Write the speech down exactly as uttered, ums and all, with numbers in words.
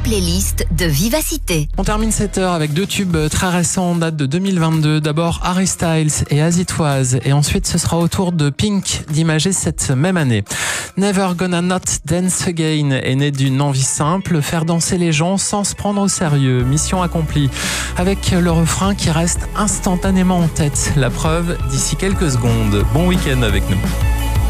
playlist de Vivacité. On termine cette heure avec deux tubes très récents, en date de deux mille vingt-deux. D'abord Harry Styles et As It Was, et ensuite ce sera au tour de Pink d'imager cette même année. Never Gonna Not Dance Again est né d'une envie simple, faire danser les gens sans se prendre au sérieux. Mission accomplie, avec le refrain qui reste instantanément en tête. La preuve d'ici quelques secondes. Bon week-end avec nous.